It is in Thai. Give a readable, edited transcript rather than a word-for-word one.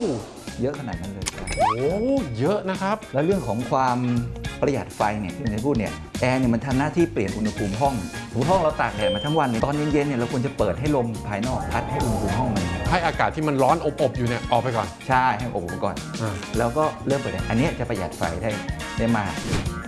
เยอะขนาดนั้นเลยโอ้เยอะนะครับแล้วเรื่องของความประหยัดไฟเนี่ยที่ผมจะพูดเนี่ยแอร์เนี่ยมันทำหน้าที่เปลี่ยนอุณหภูมิห้องห้องเราตากแดดมาทั้งวันเนี่ยตอนเย็นๆเนี่ยเราควรจะเปิดให้ลมภายนอกพัดให้อุณหภูมิห้องมันให้อากาศที่มันร้อนอบอยู่เนี่ยออกไปก่อนใช่ให้อบก่อนแล้วก็เริ่มเปิดอันนี้จะประหยัดไฟได้มาก